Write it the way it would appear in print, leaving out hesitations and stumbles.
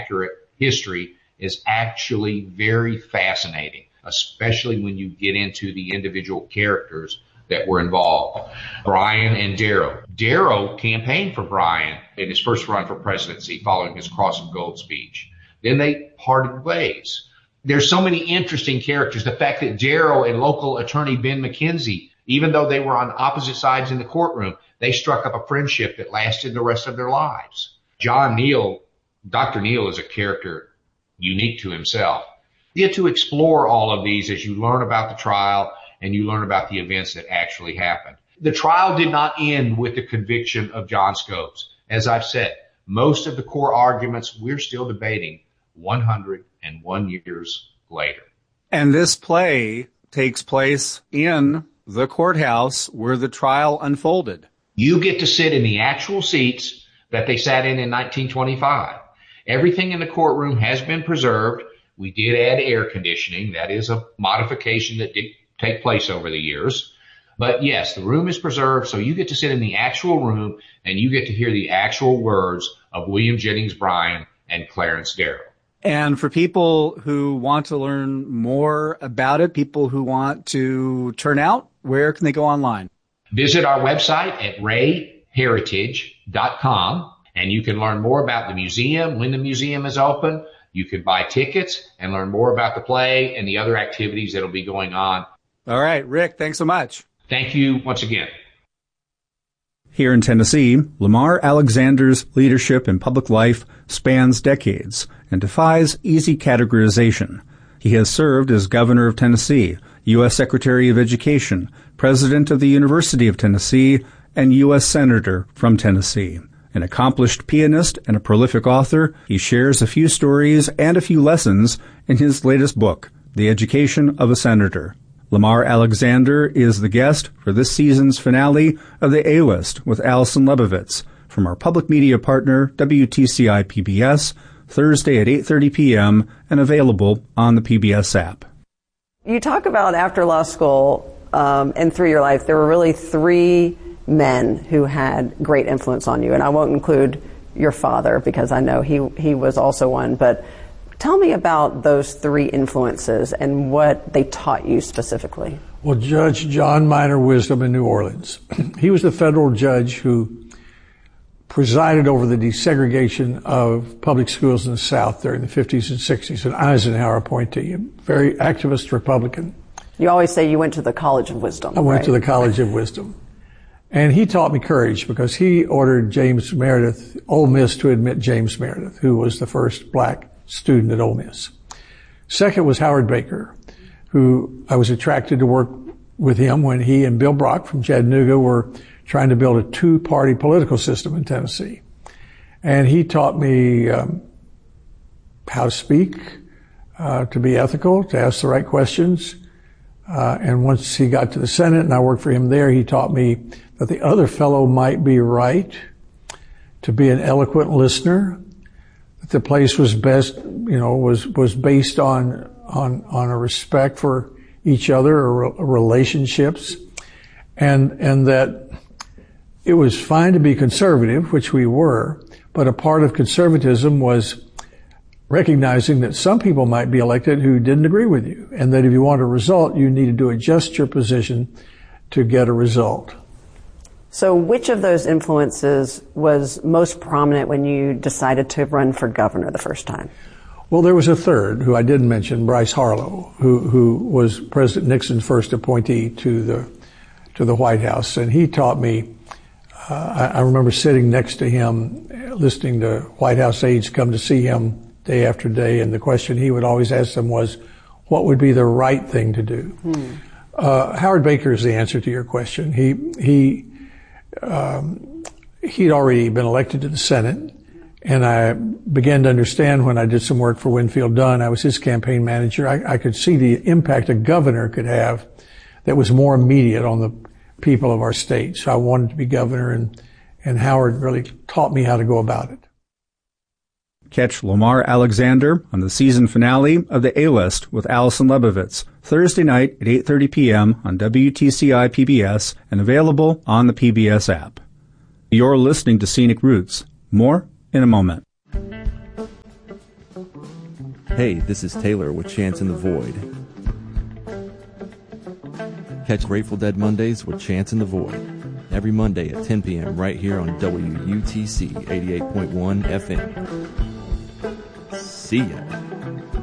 accurate history is actually very fascinating, especially when you get into the individual characters that were involved. Brian and Darrow. Darrow campaigned for Brian in his first run for presidency following his Cross of Gold speech. Then they parted ways. There's so many interesting characters. The fact that Darrow and local attorney Ben McKenzie, even though they were on opposite sides in the courtroom, they struck up a friendship that lasted the rest of their lives. John Neal, Dr. Neal is a character unique to himself. You get to explore all of these as you learn about the trial and you learn about the events that actually happened. The trial did not end with the conviction of John Scopes. As I've said, most of the core arguments we're still debating 101 years later. And this play takes place in the courthouse where the trial unfolded. You get to sit in the actual seats that they sat in 1925. Everything in the courtroom has been preserved. We did add air conditioning. That is a modification that did take place over the years. But yes, the room is preserved, so you get to sit in the actual room and you get to hear the actual words of William Jennings Bryan and Clarence Darrow. And for people who want to learn more about it, people who want to turn out, where can they go online? Visit our website at rayheritage.com, and you can learn more about the museum, when the museum is open. You can buy tickets and learn more about the play and the other activities that will be going on. All right, Rick, thanks so much. Thank you once again. Here in Tennessee, Lamar Alexander's leadership in public life spans decades and defies easy categorization. He has served as governor of Tennessee, U.S. Secretary of Education, president of the University of Tennessee, and U.S. Senator from Tennessee. An accomplished pianist and a prolific author, he shares a few stories and a few lessons in his latest book, The Education of a Senator. Lamar Alexander is the guest for this season's finale of the A-List with Allison Lebovitz from our public media partner, WTCI PBS, Thursday at 8:30 p.m. and available on the PBS app. You talk about after law school and through your life, there were really three men who had great influence on you. And I won't include your father because I know he was also one. But tell me about those three influences and what they taught you specifically. Well, Judge John Minor Wisdom in New Orleans. He was the federal judge who presided over the desegregation of public schools in the South during the 50s and 60s, an Eisenhower appointee, a very activist Republican. You always say you went to the College of Wisdom. I went to the College of Wisdom. And he taught me courage because he ordered James Meredith, Ole Miss, to admit James Meredith, who was the first black student at Ole Miss. Second was Howard Baker, who I was attracted to work with him when he and Bill Brock from Chattanooga were trying to build a two-party political system in Tennessee. And he taught me how to speak, to be ethical, to ask the right questions. And once he got to the Senate and I worked for him there, he taught me that the other fellow might be right, to be an eloquent listener, that the place was best, was based on a respect for each other or relationships, and that it was fine to be conservative, which we were, but a part of conservatism was recognizing that some people might be elected who didn't agree with you, and that if you want a result, you needed to adjust your position to get a result. So which of those influences was most prominent when you decided to run for governor the first time? Well, there was a third who I didn't mention, Bryce Harlow, who was President Nixon's first appointee to the White House, and he taught me. I remember sitting next to him, listening to White House aides come to see him day after day, and the question he would always ask them was, "What would be the right thing to do?" Howard Baker is the answer to your question. He'd already been elected to the Senate, and I began to understand when I did some work for Winfield Dunn. I was his campaign manager. I could see the impact a governor could have that was more immediate on the people of our state. So I wanted to be governor, and Howard really taught me how to go about it. Catch Lamar Alexander on the season finale of the A-List with Allison Lebovitz, Thursday night at 8:30 p.m. on WTCI PBS and available on the PBS app. You're listening to Scenic Roots. More in a moment. Hey, this is Taylor with Chance in the Void. Catch Grateful Dead Mondays with Chance in the Void every Monday at 10 p.m. right here on WUTC 88.1 FM. See ya.